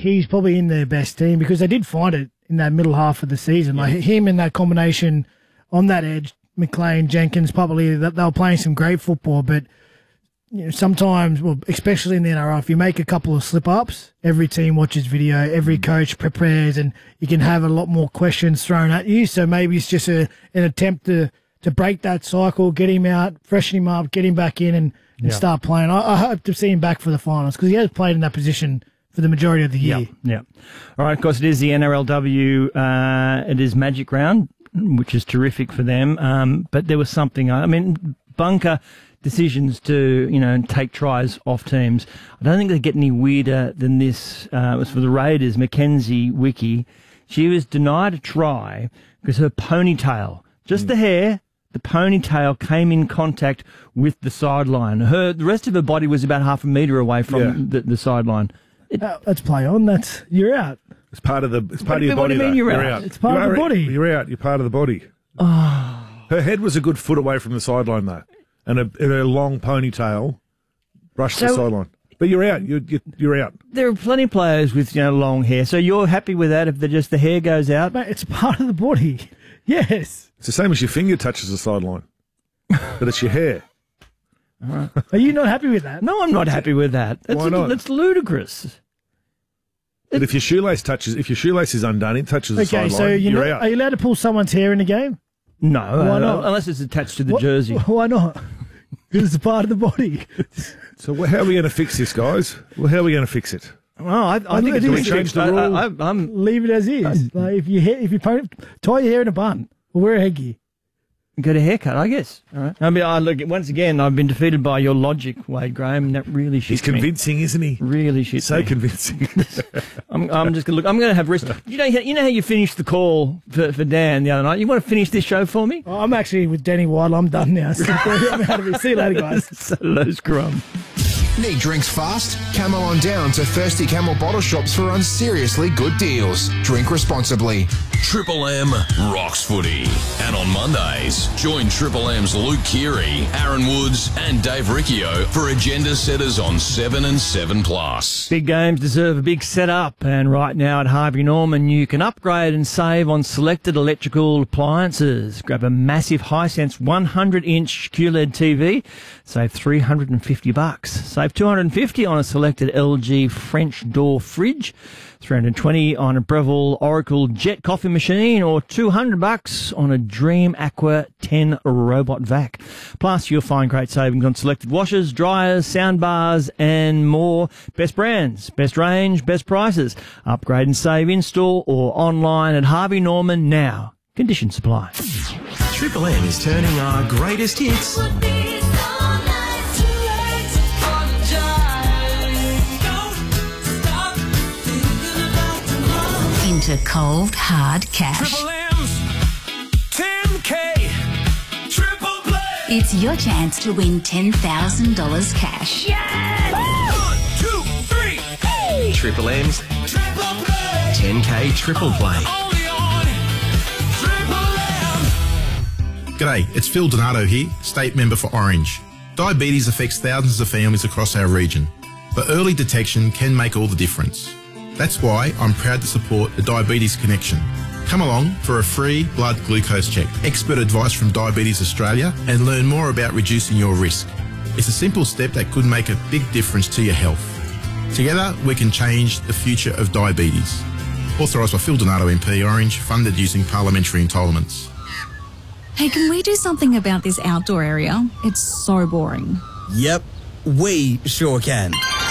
he's probably in their best team because they did find it in that middle half of the season. Like him and that combination on that edge, McLean, Jenkins, probably they were playing some great football, but sometimes, well, especially in the NRL, if you make a couple of slip-ups, every team watches video, every coach prepares, and you can have a lot more questions thrown at you. So maybe it's just an attempt to break that cycle, get him out, freshen him up, get him back in and start playing. I hope to see him back for the finals because he has played in that position for the majority of the year. Yeah. All right, of course, it is the NRLW. It is Magic Round, which is terrific for them. But there was something, bunker decisions to, take tries off teams. I don't think they get any weirder than this. It was for the Raiders, Mackenzie Wiki. She was denied a try because her ponytail, just the hair, the ponytail came in contact with the sideline. The rest of her body was about half a metre away from the sideline. Let's play on. You're out. It's part of your body. What do you mean you're out? It's part of the body. You're out. You're part of the body. Oh. Her head was a good foot away from the sideline, though, and her long ponytail brushed the sideline. But you're out. You're out. There are plenty of players with long hair. So you're happy with that if the hair goes out? Mate, it's part of the body. Yes. It's the same as your finger touches the sideline, but it's your hair. All right. Are you not happy with that? No, I'm not happy with that. Why not? That's ludicrous. But if your shoelace is undone, it touches the sideline. So you're out. Are you allowed to pull someone's hair in a game? No. Why not? Unless it's attached to the jersey. Why not? Because it's a part of the body. So how are we going to fix this, guys? Well, how are we going to fix it? Well, I think it's we change the rule. Leave it as is. Like if you tie your hair in a bun or wear a headgear. Get a haircut, I guess. All right. Look, once again, I've been defeated by your logic, Wade Graham, and that really shits He's convincing, isn't he? Really shits so me. Convincing. I'm just going to look. I'm going to have rest. You know how you finished the call for Dan the other night? You want to finish this show for me? I'm actually with Danny White. I'm done now. So I'm out of here. See you later, guys. So low scrum. Need drinks fast? Camel on down to Thirsty Camel bottle shops for unseriously good deals. Drink responsibly. Triple M rocks footy. And on Mondays, join Triple M's Luke Keary, Aaron Woods and Dave Riccio for agenda setters on 7 and 7+. Big games deserve a big setup, and right now at Harvey Norman you can upgrade and save on selected electrical appliances. Grab a massive Hisense 100-inch QLED TV, save $350. Save $250 on a selected LG French door fridge, $320 on a Breville Oracle Jet coffee machine, or $200 on a Dream Aqua 10 robot vac. Plus, you'll find great savings on selected washers, dryers, sound bars, and more. Best brands, best range, best prices. Upgrade and save in-store or online at Harvey Norman now. Conditions supply. Triple M is turning our greatest hits into cold, hard cash. Triple M's 10K Triple Play. It's your chance to win $10,000 cash. Yes! 1, 2, 3. Hey! Triple M's Triple Play. 10K Triple Play. Only on Triple M. G'day, it's Phil Donato here, State Member for Orange. Diabetes affects thousands of families across our region, but early detection can make all the difference. That's why I'm proud to support the Diabetes Connection. Come along for a free blood glucose check, expert advice from Diabetes Australia, and learn more about reducing your risk. It's a simple step that could make a big difference to your health. Together, we can change the future of diabetes. Authorised by Phil Donato MP, Orange, funded using parliamentary entitlements. Hey, can we do something about this outdoor area? It's so boring. Yep, we sure can.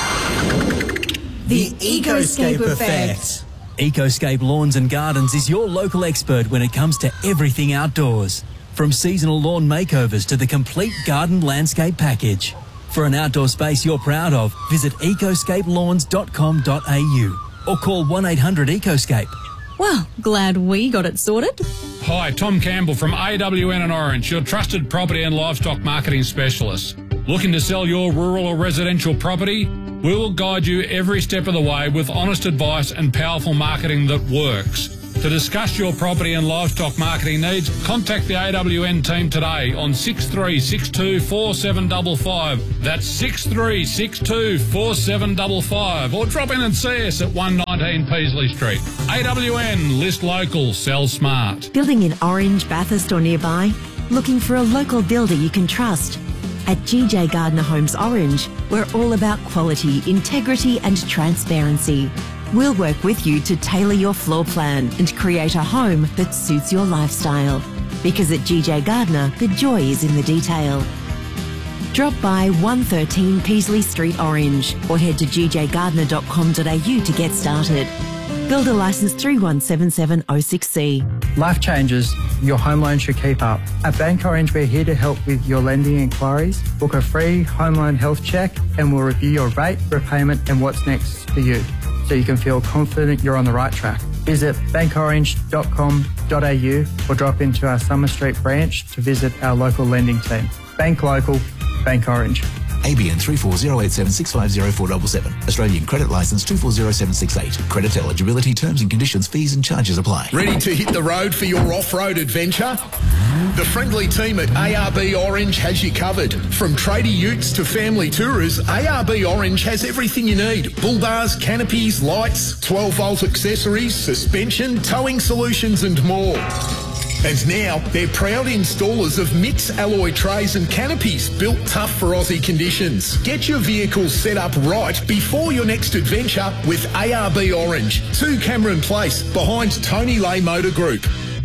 The Ecoscape Effect. Ecoscape Lawns and Gardens is your local expert when it comes to everything outdoors. From seasonal lawn makeovers to the complete garden landscape package. For an outdoor space you're proud of, visit ecoscapelawns.com.au or call 1-800-ECOSCAPE. Well, glad we got it sorted. Hi, Tom Campbell from AWN and Orange, your trusted property and livestock marketing specialist. Looking to sell your rural or residential property? We will guide you every step of the way with honest advice and powerful marketing that works. To discuss your property and livestock marketing needs, contact the AWN team today on 6362 4755. That's 6362 4755. Or drop in and see us at 119 Peasley Street. AWN, list local, sell smart. Building in Orange, Bathurst or nearby? Looking for a local builder you can trust? At GJ Gardner Homes Orange, we're all about quality, integrity and transparency. We'll work with you to tailor your floor plan and create a home that suits your lifestyle. Because at GJ Gardner, the joy is in the detail. Drop by 113 Peasley Street Orange or head to gjgardner.com.au to get started. Builder licence 3177066C. Life changes, your home loan should keep up. At Bank Orange, we're here to help with your lending inquiries. Book a free home loan health check and we'll review your rate, repayment and what's next for you, so you can feel confident you're on the right track. Visit bankorange.com.au or drop into our Summer Street branch to visit our local lending team. Bank local, Bank Orange. ABN 340876504777. Australian Credit Licence 240768. Credit eligibility, terms and conditions, fees and charges apply. Ready to hit the road for your off-road adventure? The friendly team at ARB Orange has you covered. From tradie utes to family tourers, ARB Orange has everything you need. Bull bars, canopies, lights, 12-volt accessories, suspension, towing solutions and more. And now, they're proud installers of MITS alloy trays and canopies, built tough for Aussie conditions. Get your vehicle set up right before your next adventure with ARB Orange. 2 Cameron Place, behind Tony Lay Motor Group.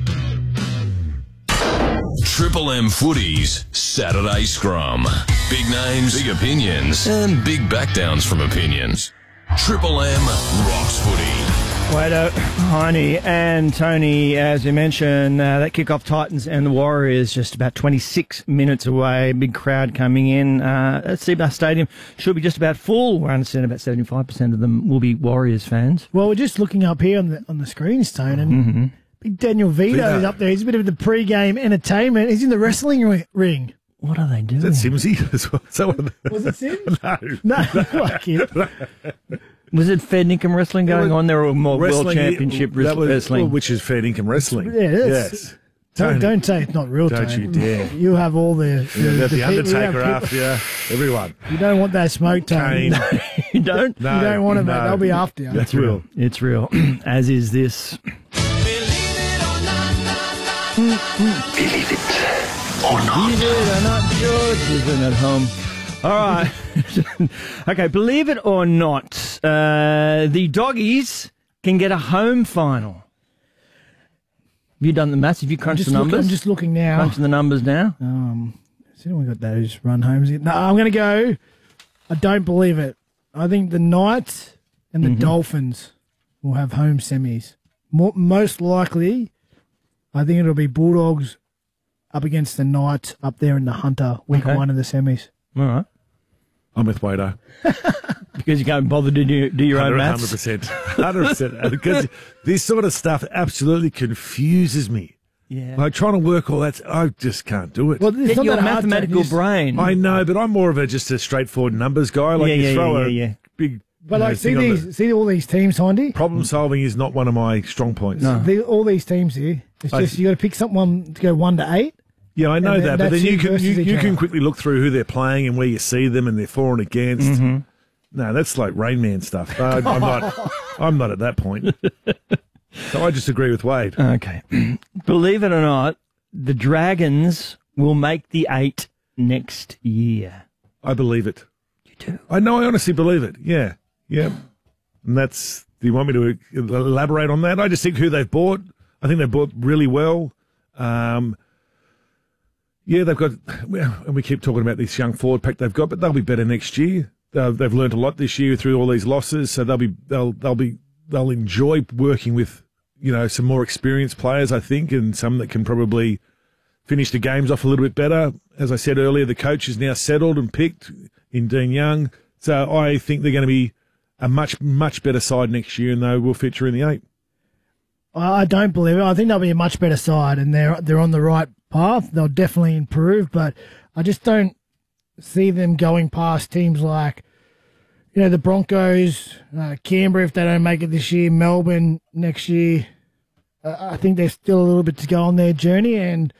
Triple M Footy's Saturday Scrum. Big names, big opinions, and big backdowns from opinions. Triple M rocks footy. Wado, Heine and Tony, as we mentioned, that kick-off Titans and the Warriors just about 26 minutes away. Big crowd coming in. At Seabass Stadium should be just about full. We're understanding about 75% of them will be Warriors fans. Well, we're just looking up here on the screens, Tone, and big Daniel Vito is up there. He's a bit of the pre-game entertainment. He's in the wrestling ring. What are they doing? Is that Simsy as well? Is that one of the... Was it Sims? No. No, like him. Was it fair income wrestling going on there, or more world championship wrestling? Well, which is fair income wrestling. Yeah, it is. Yes. Don't say it's not real. Don't Tony. you dare. You have all the Undertaker after you. Everyone. You don't want that smoke, Tony. No, you don't? No, you don't want it, mate. They'll be after you. That's real. It's real. As is this. Believe it or not. Believe it or not, George isn't at home. All right. Okay, believe it or not, the Doggies can get a home final. Have you done the maths? Have you crunched the numbers? I'm just looking now. Crunching the numbers now? See, we got those run homes. No, I'm going to go. I don't believe it. I think the Knights and the Dolphins will have home semis. Most likely, I think it'll be Bulldogs up against the Knights up there in the Hunter, week 1 of the semis. All right. I'm with Wado. Because you can't bother to do your own maths? 100%. 100%. Because this sort of stuff absolutely confuses me. Yeah. Like trying to work all that, I just can't do it. Well, it's not your that hard, mathematical brain. I know, but I'm more of just a straightforward numbers guy. Like you throw a big... But like, see all these teams, Hindy? Problem solving is not one of my strong points. No. All these teams here, it's just you got to pick someone to go 1 to 8. Yeah, I know that, but then you can can quickly look through who they're playing and where you see them and they're for and against. No, that's like Rain Man stuff. I'm not at that point. So I just agree with Wade. Okay. Believe it or not, the Dragons will make the 8 next year. I believe it. You do? I know, I honestly believe it. Yeah. Yeah. And that's, do you want me to elaborate on that? I just think who they've bought, I think they've bought really well. Yeah, they've got, and we keep talking about this young forward pack they've got, but they'll be better next year. They've learned a lot this year through all these losses, so they'll enjoy working with, some more experienced players, I think, and some that can probably finish the games off a little bit better. As I said earlier, the coach is now settled and picked in Dean Young, so I think they're going to be a much, much better side next year, and they will feature in the 8. I don't believe it. I think they'll be a much better side, and they're on the right path. They'll definitely improve, but I just don't see them going past teams like, the Broncos, Canberra if they don't make it this year, Melbourne next year. I think there's still a little bit to go on their journey, and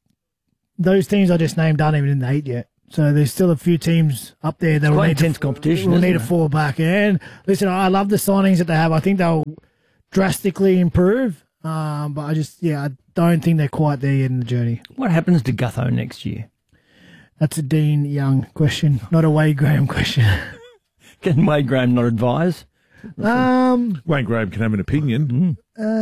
those teams I just named aren't even in the 8 yet. So there's still a few teams up there that will quite need intense competition. Will need a fall back. And listen, I love the signings that they have. I think they'll drastically improve. But I don't think they're quite there yet in the journey. What happens to Gutho next year? That's a Dean Young question, not a Wade Graham question. Can Wade Graham not advise? Wade Graham can have an opinion.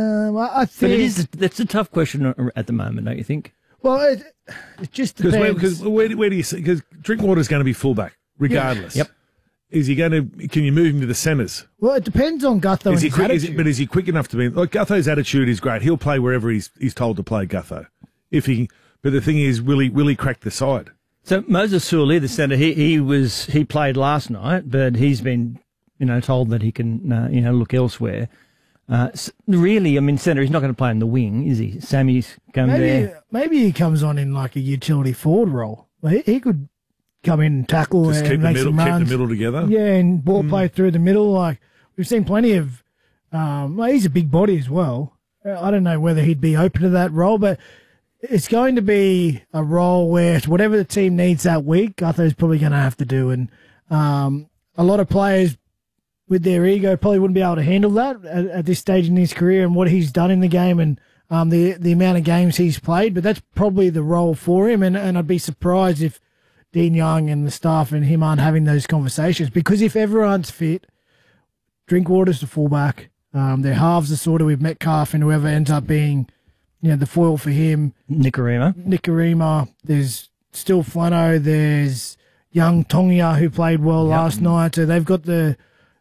I think... But that's a tough question at the moment, don't you think? Well, it just depends. Because where do you see? Because Drinkwater's going to be fullback regardless. Yep. Is he going to? Can you move him to the centres? Well, it depends on Gutho and his attitude. But is he quick enough to be? Like Gutho's attitude is great. He'll play wherever he's told to play. Gutho, but the thing is, will he crack the side? So Moses Suli, the centre, he played last night, but he's been told that he can look elsewhere. Really, I mean, centre, he's not going to play in the wing, is he? Sammy's come there. Maybe he comes on in like a utility forward role. He could come in and tackle Just and make some runs. Keep the middle together. Yeah, and ball play through the middle. Like we've seen plenty of. He's a big body as well. I don't know whether he'd be open to that role, but it's going to be a role where whatever the team needs that week, Gutho's probably going to have to do. And a lot of players with their ego probably wouldn't be able to handle that at this stage in his career and what he's done in the game and the amount of games he's played. But that's probably the role for him. And I'd be surprised if Dean Young and the staff and him aren't having those conversations, because if everyone's fit, Drinkwater's the fullback. Their halves are sort of with Metcalf and whoever ends up being, the foil for him. Nikorima. There's still Flano. There's young Tongia who played well last night. So they've got the,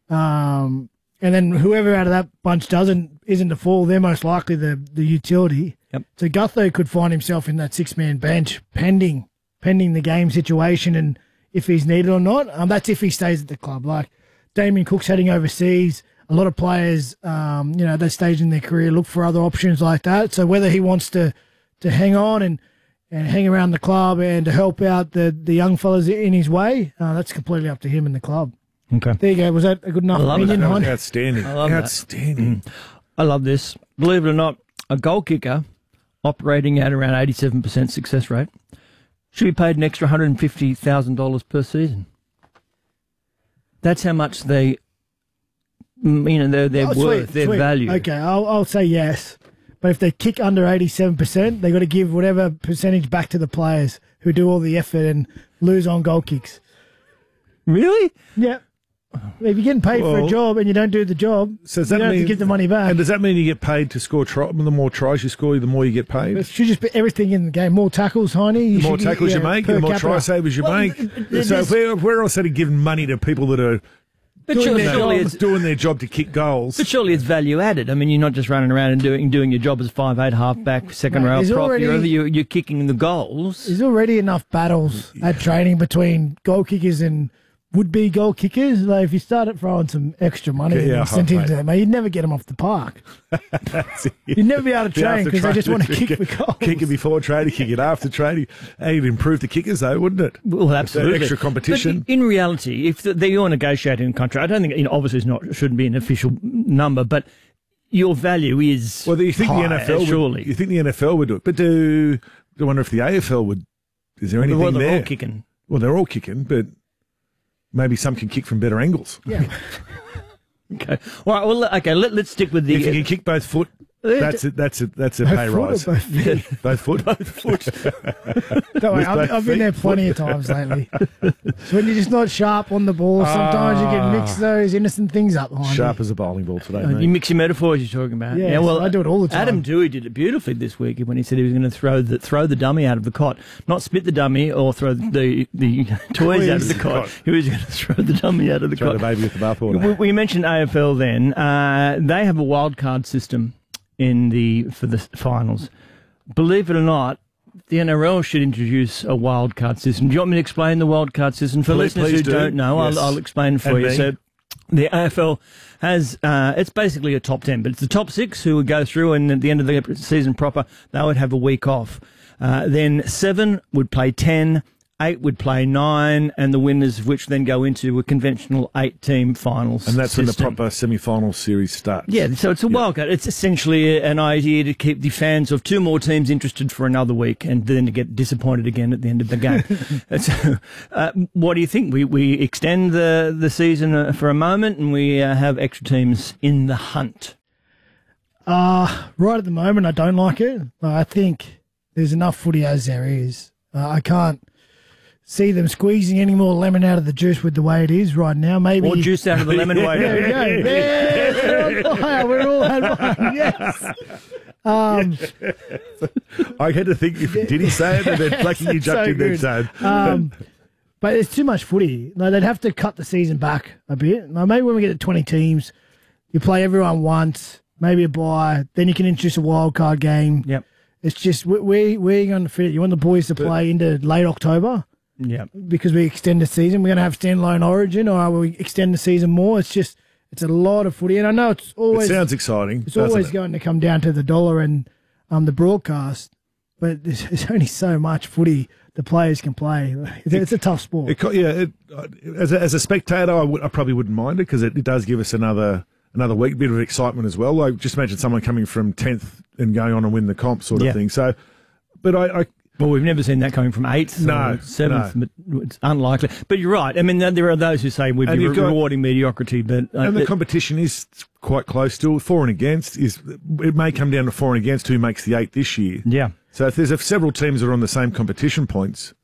and then whoever out of that bunch isn't the foil, they're most likely the utility. Yep. So Gutho could find himself in that 6-man bench pending the game situation and if he's needed or not. That's if he stays at the club. Like Damien Cook's heading overseas. A lot of players, at that stage in their career, look for other options like that. So whether he wants to hang on and hang around the club and to help out the young fellas in his way, that's completely up to him and the club. Okay. There you go. Was that a good enough opinion? That was outstanding. Outstanding. I love this. Believe it or not, a goal kicker operating at around 87% success rate should be paid an extra $150,000 per season. That's how much they... their worth, their value. Okay, I'll say yes. But if they kick under 87%, they've got to give whatever percentage back to the players who do all the effort and lose on goal kicks. Really? Yeah. If you're getting paid for a job and you don't do the job, so does you that don't mean, have to give the money back. And does that mean you get paid to score tries? The more tries you score, the more you get paid? It should just be everything in the game. More tackles, Heine. The more tackles you make, the more try savers you make. So if we're also giving money to people that are... But surely it's doing their job to kick goals. But surely it's value added. I mean, you're not just running around and doing your job as 5'8" halfback, second row prop. You're kicking the goals. There's already enough battles at training between goal kickers and would-be goal kickers. Like if you started throwing some extra money and incentives to them, you'd never get them off the park. You'd never be able to train because they just want to kick the goals. Kick it before training, kick it after training. And it'd improve the kickers though, wouldn't it? Well, absolutely. Extra competition. But in reality, if you're negotiating a contract, I don't think, obviously shouldn't be an official number, but your value is Well, you think higher, the NFL surely. You think the NFL would do it. But I wonder if the AFL would. Is there anything they're there? All kicking. Well, they're all kicking, but maybe some can kick from better angles. Yeah. Okay. All right. Well, okay. Let's stick with the. If you can kick both foot, that's a pay rise. Both feet? Both foot. Both foot. Don't worry, I've been there plenty of times lately. So when you're just not sharp on the ball, sometimes you can mix those innocent things up behind Sharp you. as a bowling ball today, mate. You mix your metaphors you're talking about. Yeah, well, I do it all the time. Adam Dewey did it beautifully this week when he said he was going to throw the dummy out of the cot, not spit the dummy or throw the toys out of the cot. He was going to throw the dummy out of the cot. Throw the baby with the bathwater. We mentioned AFL then. They have a wild card system for the finals. Believe it or not, the NRL should introduce a wild card system. Do you want me to explain the wild card system for listeners who don't know? Yes. I'll explain for you. So the AFL has it's basically a top 10, but it's the top 6 who would go through, and at the end of the season proper, they would have a week off. Then 7 would play 10, 8 would play 9, and the winners of which then go into a conventional 8-team finals. And that's system. when the proper semi-final series starts. Yeah, so it's a wildcard. It's essentially an idea to keep the fans of 2 more teams interested for another week and then to get disappointed again at the end of the game. What do you think? We extend the season for a moment and we have extra teams in the hunt? Right at the moment, I don't like it. I think there's enough footy as there is. I can't see them squeezing any more lemon out of the juice with the way it is right now. Maybe more juice out of the lemon way. There we go. Yes, we're on fire. We're all had one. Yes. I had to think, did he say it? And then Blackie, you jumped in there saying. But there's too much footy. No, they'd have to cut the season back a bit. Now, maybe when we get to 20 teams, you play everyone once, maybe a bye, then you can introduce a wild card game. Yep. It's just, where are you going to fit it? You want the boys to play into late October? Yeah. Because we extend the season. We're going to have standalone origin, or will we extend the season more? It's just, it's a lot of footy. And I know it's always... It sounds exciting. It's always going to come down to the dollar and the broadcast. But there's only so much footy the players can play. It's a tough sport. As a spectator, I probably wouldn't mind it because it does give us another week, bit of excitement as well. Like, just imagine someone coming from 10th and going on and win the comp sort of thing. So, but well, we've never seen that coming from 8th or 7th. No. But it's unlikely. But you're right. I mean, there are those who say we'd be rewarding mediocrity, but and the competition is quite close still. For and against it may come down to for and against who makes the 8 this year. Yeah. So if there's several teams that are on the same competition points,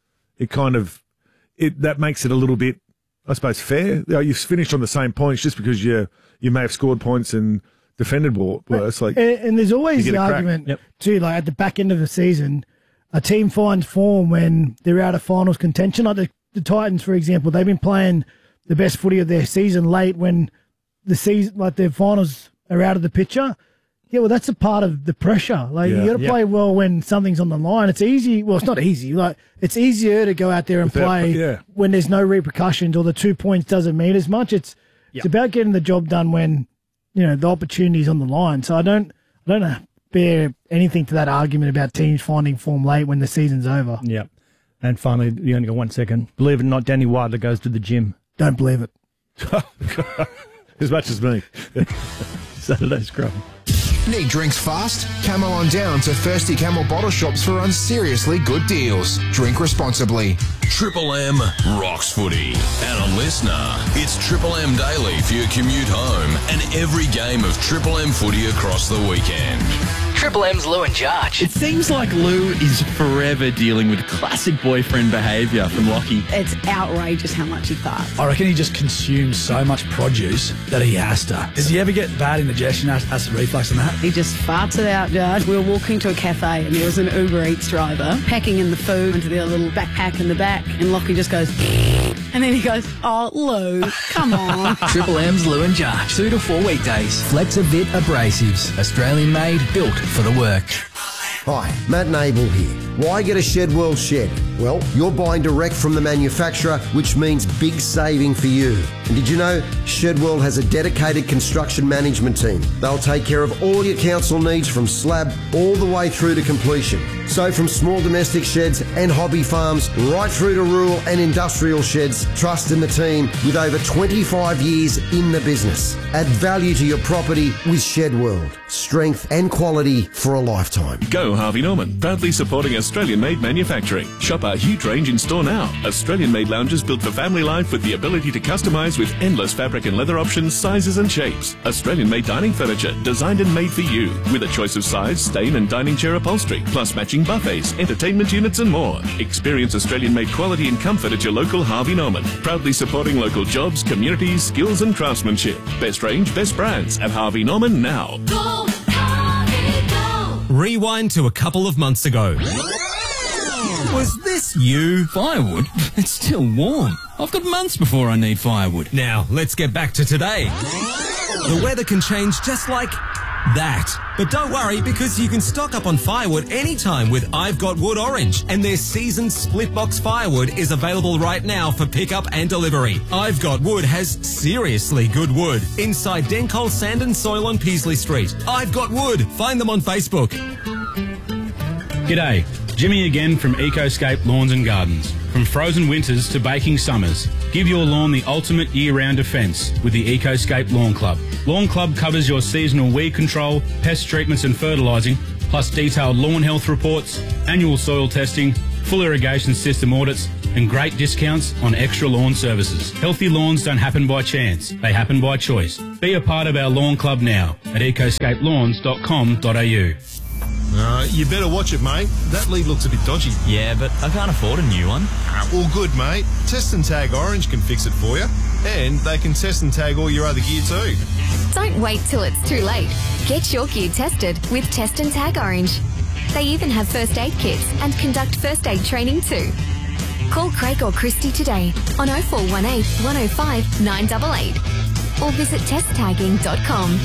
that makes it a little bit, I suppose, fair. You know, you've finished on the same points just because you may have scored points and defended worse. And there's always the argument too, like at the back end of the season, a team finds form when they're out of finals contention. Like the Titans, for example, they've been playing the best footy of their season late when the season, like their finals are out of the picture. Yeah, well, that's a part of the pressure. Like, you got to play well when something's on the line. It's easy. Well, it's not easy. Like, it's easier to go out there and play when there's no repercussions or the 2 points doesn't mean as much. It's about getting the job done when, the opportunity's on the line. So I don't bear anything to that argument about teams finding form late when the season's over. Yeah. And finally, you only got 1 second. Believe it or not, Danny Wilder goes to the gym. Don't believe it. As much as me. Saturday Scrum. Need drinks fast? Camel on down to Thirsty Camel bottle shops for unseriously good deals. Drink responsibly. Triple M rocks footy. And on Listener, it's Triple M Daily for your commute home and every game of Triple M footy across the weekend. Triple M's Lou and Josh. It seems like Lou is forever dealing with classic boyfriend behaviour from Lockie. It's outrageous how much he farts. I reckon he just consumes so much produce that he has to. Does he ever get bad indigestion, acid reflux and that? He just farts it out, Josh. We were walking to a cafe and there was an Uber Eats driver packing in the food into their little backpack in the back, and Lockie just goes, and then he goes, oh, Lou, come on. Triple M's Lou and Josh. 2 to 4 weekdays. Flexavit Abrasives. Australian made, built for the work. Hi, Matt Nable here. Why get a Shed World shed? Well, you're buying direct from the manufacturer, which means big saving for you. And did you know Shed World has a dedicated construction management team? They'll take care of all your council needs from slab all the way through to completion. So from small domestic sheds and hobby farms right through to rural and industrial sheds, trust in the team with over 25 years in the business. Add value to your property with Shed World. Strength and quality for a lifetime. Go Harvey Norman, proudly supporting Australian-made manufacturing. Shop our huge range in store now. Australian-made lounges built for family life with the ability to customise with endless fabric and leather options, sizes and shapes. Australian-made dining furniture, designed and made for you, with a choice of size, stain and dining chair upholstery, plus matching buffets, entertainment units and more. Experience Australian-made quality and comfort at your local Harvey Norman, proudly supporting local jobs, communities, skills and craftsmanship. Best range, best brands at Harvey Norman now. Go, Harvey, go. Rewind to a couple of months ago. Was this you? Firewood? It's still warm. I've got months before I need firewood. Now, let's get back to today. The weather can change just like that. But don't worry, because you can stock up on firewood anytime with I've Got Wood Orange, and their seasoned split box firewood is available right now for pickup and delivery. I've Got Wood has seriously good wood inside Dencol Sand and Soil on Peasley Street. I've Got Wood. Find them on Facebook. G'day. Jimmy again from Ecoscape Lawns and Gardens. From frozen winters to baking summers, give your lawn the ultimate year-round defence with the Ecoscape Lawn Club. Lawn Club covers your seasonal weed control, pest treatments and fertilising, plus detailed lawn health reports, annual soil testing, full irrigation system audits, and great discounts on extra lawn services. Healthy lawns don't happen by chance, they happen by choice. Be a part of our lawn club now at ecoscapelawns.com.au. You better watch it, mate. That lead looks a bit dodgy. Yeah, but I can't afford a new one. All good, mate. Test and Tag Orange can fix it for you. And they can test and tag all your other gear too. Don't wait till it's too late. Get your gear tested with Test and Tag Orange. They even have first aid kits and conduct first aid training too. Call Craig or Christy today on 0418 105 988 or visit testtagging.com.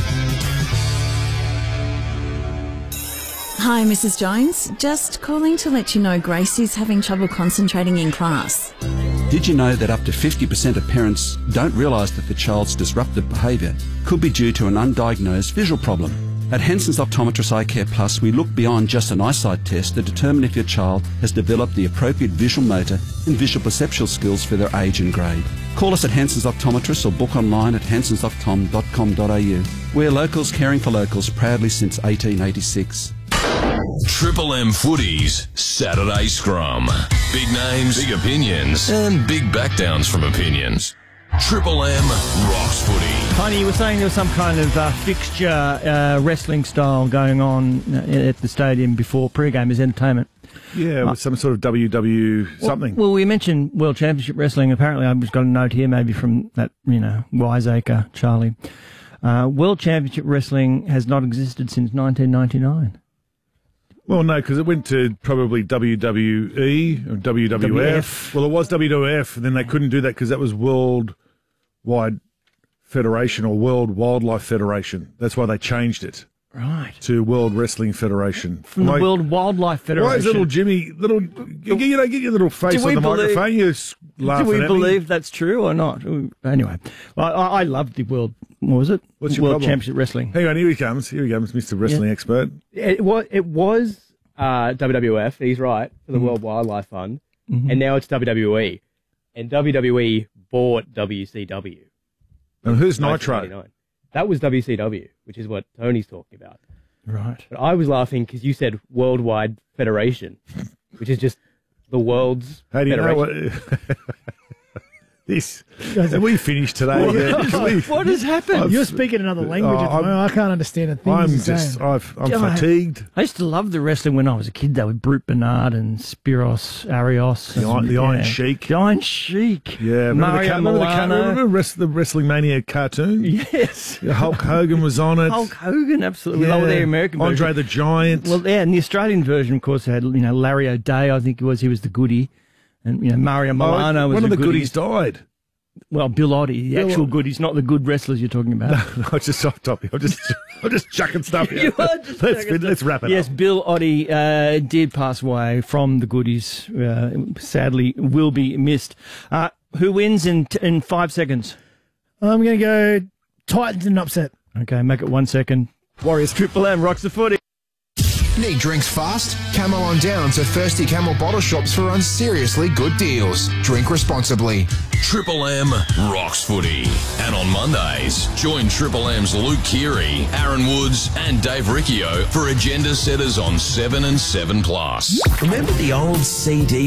Hi, Mrs. Jones. Just calling to let you know Gracie's having trouble concentrating in class. Did you know that up to 50% of parents don't realise that the child's disruptive behaviour could be due to an undiagnosed visual problem? At Henson's Optometrists Eye Care Plus, we look beyond just an eyesight test to determine if your child has developed the appropriate visual motor and visual perceptual skills for their age and grade. Call us at Henson's Optometrists or book online at hensonsoptom.com.au. We're locals caring for locals proudly since 1886. Triple M Footies Saturday Scrum. Big names, big opinions, and big backdowns from opinions. Triple M rocks footy. Tony, you were saying there was some kind of fixture wrestling style going on at the stadium before pre-game as entertainment. Yeah, it was some sort of WW something. Well, we mentioned World Championship Wrestling. Apparently, I've just got a note here, maybe from that, wiseacre Charlie. World Championship Wrestling has not existed since 1999. Well, no, because it went to probably WWE or WWF. Well, it was WWF, and then they couldn't do that because that was Worldwide Federation or World Wildlife Federation. That's why they changed it. Right. To World Wrestling Federation. From the World Wildlife Federation. Why is little Jimmy, get your little face on the microphone, you're laughing do we at believe me? that's true or not? Anyway, I loved the World, what was it? What's your World problem? Championship Wrestling. Hang on, here he comes, Mr. Wrestling expert. It was WWF, he's right, for the World Wildlife Fund, and now it's WWE. And WWE bought WCW. And who's Nitro? 1999. That was WCW, which is what Tony's talking about. Right. But I was laughing because you said Worldwide Federation, which is just the world's How do you federation. know what... This. Have we finished today? What has happened? You're speaking another language at the moment. I can't understand a thing you're saying. I'm fatigued. I used to love the wrestling when I was a kid, though, with Brute Bernard and Spiros Arios. The Iron Sheik. The Iron Sheik. Yeah, remember the Wrestling Mania cartoon? Yes. Hulk Hogan was on it. Hulk Hogan, absolutely. Yeah. Oh, the American version. Andre the Giant. Well, yeah, and the Australian version, of course, had Larry O'Day, I think he was the goodie. And Mario Milano was one of the goodie. goodies died. Well, Bill Oddie, the actual goodies, not the good wrestlers you're talking about. No, it's just off topic. I'm just chucking stuff here. Let's wrap it up. Yes, Bill Oddie did pass away from the goodies. Sadly, will be missed. Who wins in 5 seconds? I'm going to go Titans in an upset. Okay, make it 1 second. Warriors Triple M rocks the footy. Need drinks fast? Camel on down to Thirsty Camel bottle shops for unseriously good deals. Drink responsibly. Triple M rocks footy. And on Mondays, join Triple M's Luke Keary, Aaron Woods and Dave Riccio for Agenda Setters on 7 and 7 Plus. Remember the old CD